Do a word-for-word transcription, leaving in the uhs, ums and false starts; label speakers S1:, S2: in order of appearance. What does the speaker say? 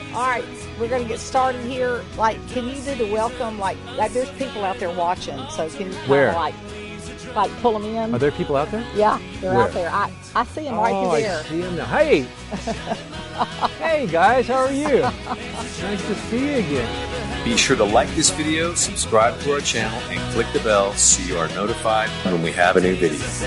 S1: All right, we're going to get started here. Like, can you do the welcome? Like, like there's people out there watching, so can you kind
S2: Where?
S1: of like, like pull them in?
S2: Are there people out there?
S1: Yeah, they're
S2: Where?
S1: out there. I, I see them right
S2: oh,
S1: through there.
S2: I see them now. Hey! Hey, guys, how are you? Nice to see you again.
S3: Be sure to like this video, subscribe to our channel, and click the bell so you are notified when we have a new video.